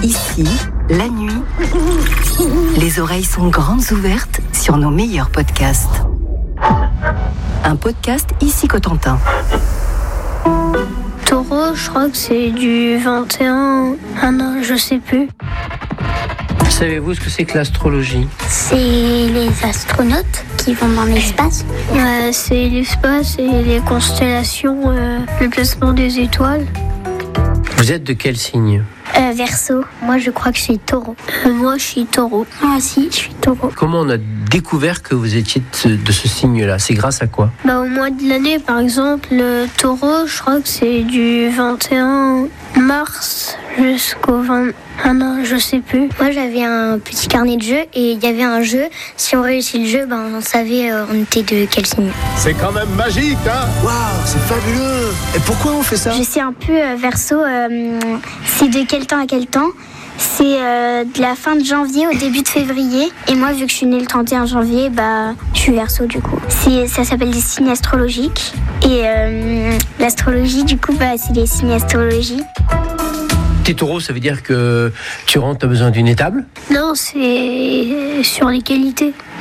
Ici, la nuit, les oreilles sont grandes ouvertes sur nos meilleurs podcasts. Un podcast Ici Cotentin. Taureau, je crois que c'est du 21, non, je sais plus. Savez-vous ce que c'est que l'astrologie ? C'est les astronautes qui vont dans l'espace. C'est l'espace et les constellations, le placement des étoiles. Vous êtes de quel signe ? Verseau. Moi, je crois que je suis taureau. Moi, je suis taureau. Moi aussi, je suis taureau. Comment on a découvert que vous étiez de ce signe-là ? C'est grâce à quoi ? Au mois de l'année, par exemple, le taureau, je crois que c'est du 21 mars jusqu'au 20... non, je sais plus. Moi, j'avais un petit carnet de jeux et il y avait un jeu. Si on réussit le jeu, on savait on était de quel signe. C'est quand même magique, hein ? Waouh, c'est fabuleux. Et pourquoi on fait ça ? Je sais un peu Verseau, c'est de quel temps à quel temps. C'est de la fin de janvier au début de février. Et moi, vu que je suis née le 31 janvier, je suis Verseau du coup. Ça s'appelle des signes astrologiques. Et l'astrologie, du coup, c'est les signes astrologie. T'es taureau, ça veut dire que tu rentres, t'as besoin d'une étable ? Non, c'est sur les qualités.